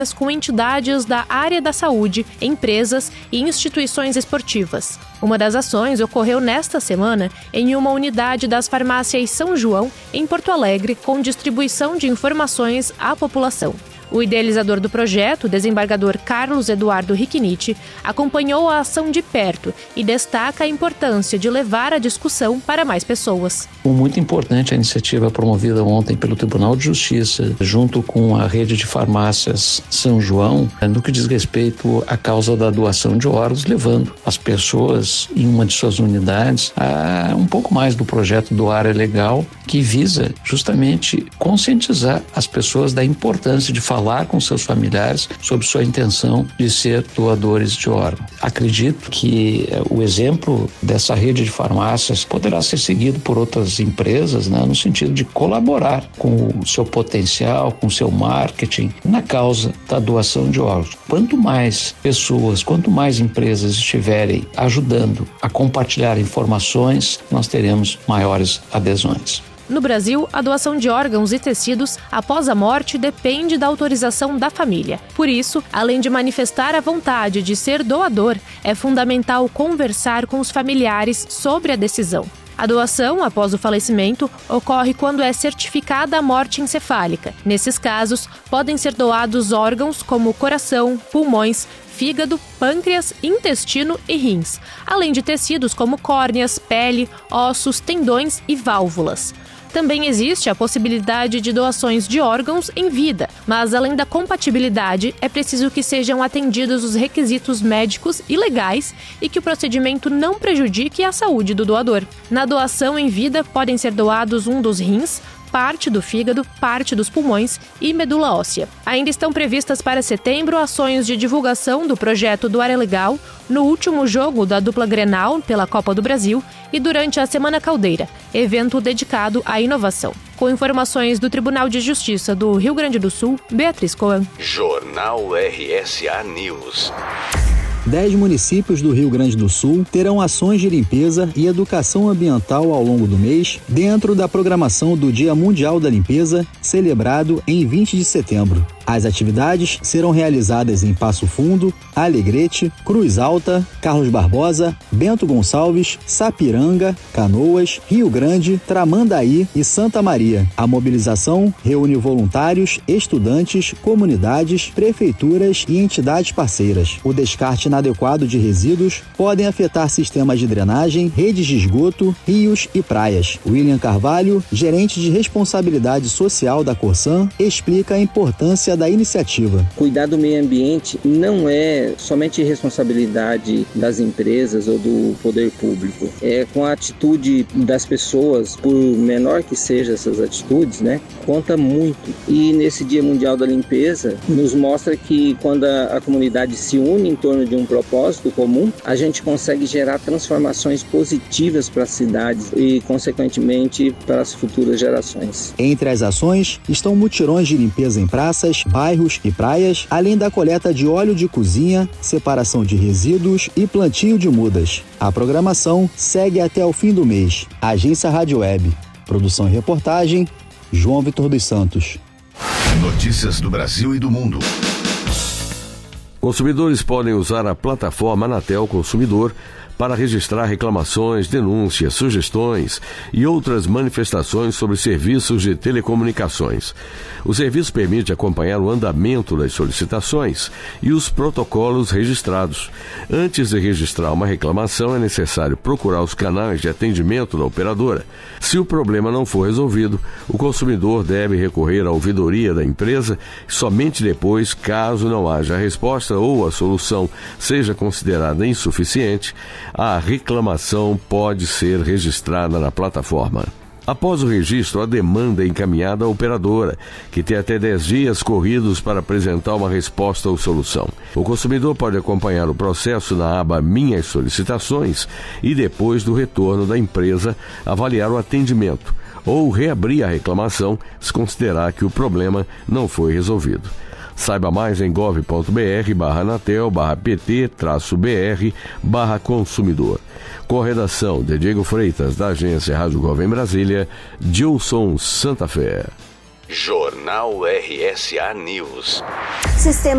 com entidades da área da saúde, empresas e instituições esportivas. Uma das ações ocorreu nesta semana em uma unidade das farmácias São João, em Porto Alegre, com distribuição de informações à população. O idealizador do projeto, o desembargador Carlos Eduardo Riquiniti, acompanhou a ação de perto e destaca a importância de levar a discussão para mais pessoas. Muito importante a iniciativa promovida ontem pelo Tribunal de Justiça, junto com a rede de farmácias São João, no que diz respeito à causa da doação de órgãos, levando as pessoas em uma de suas unidades a um pouco mais do projeto Doar é Legal, que visa justamente conscientizar as pessoas da importância de falar com seus familiares sobre sua intenção de ser doadores de órgãos. Acredito que o exemplo dessa rede de farmácias poderá ser seguido por outras empresas, no sentido de colaborar com o seu potencial, com o seu marketing na causa da doação de órgãos. Quanto mais pessoas, quanto mais empresas estiverem ajudando a compartilhar informações, nós teremos maiores adesões. No Brasil, a doação de órgãos e tecidos após a morte depende da autorização da família. Por isso, além de manifestar a vontade de ser doador, é fundamental conversar com os familiares sobre a decisão. A doação, após o falecimento, ocorre quando é certificada a morte encefálica. Nesses casos, podem ser doados órgãos como coração, pulmões, fígado, pâncreas, intestino e rins, além de tecidos como córneas, pele, ossos, tendões e válvulas. Também existe a possibilidade de doações de órgãos em vida, mas além da compatibilidade, é preciso que sejam atendidos os requisitos médicos e legais e que o procedimento não prejudique a saúde do doador. Na doação em vida, podem ser doados um dos rins, parte do fígado, parte dos pulmões e medula óssea. Ainda estão previstas para setembro ações de divulgação do projeto Doar é Legal no último jogo da dupla Grenal pela Copa do Brasil e durante a Semana Caldeira, evento dedicado à inovação. Com informações do Tribunal de Justiça do Rio Grande do Sul, Beatriz Coan. Jornal RSA News. 10 municípios do Rio Grande do Sul terão ações de limpeza e educação ambiental ao longo do mês, dentro da programação do Dia Mundial da Limpeza, celebrado em 20 de setembro. As atividades serão realizadas em Passo Fundo, Alegrete, Cruz Alta, Carlos Barbosa, Bento Gonçalves, Sapiranga, Canoas, Rio Grande, Tramandaí e Santa Maria. A mobilização reúne voluntários, estudantes, comunidades, prefeituras e entidades parceiras. O descarte inadequado de resíduos podem afetar sistemas de drenagem, redes de esgoto, rios e praias. William Carvalho, gerente de responsabilidade social da Corsan, explica a importância da iniciativa. Cuidar do meio ambiente não é somente responsabilidade das empresas ou do poder público. É com a atitude das pessoas, por menor que sejam essas atitudes, conta muito. E nesse Dia Mundial da Limpeza, nos mostra que quando a comunidade se une em torno de um propósito comum, a gente consegue gerar transformações positivas para as cidades e, consequentemente, para as futuras gerações. Entre as ações estão mutirões de limpeza em praças, bairros e praias, além da coleta de óleo de cozinha, separação de resíduos e plantio de mudas. A programação segue até o fim do mês. Agência Rádio Web. Produção e reportagem, João Vitor dos Santos. Notícias do Brasil e do mundo. Consumidores podem usar a plataforma Anatel Consumidor para registrar reclamações, denúncias, sugestões e outras manifestações sobre serviços de telecomunicações. O serviço permite acompanhar o andamento das solicitações e os protocolos registrados. Antes de registrar uma reclamação, é necessário procurar os canais de atendimento da operadora. Se o problema não for resolvido, o consumidor deve recorrer à ouvidoria da empresa e somente depois, caso não haja resposta ou a solução seja considerada insuficiente, a reclamação pode ser registrada na plataforma. Após o registro, a demanda é encaminhada à operadora, que tem até 10 dias corridos para apresentar uma resposta ou solução. O consumidor pode acompanhar o processo na aba Minhas Solicitações e, depois do retorno da empresa, avaliar o atendimento ou reabrir a reclamação se considerar que o problema não foi resolvido. Saiba mais em gov.br/pt-br/consumidor. Com redação de Diego Freitas, da agência Rádio Gov em Brasília, Gilson Santa Fé. Jornal RSA News. Sistema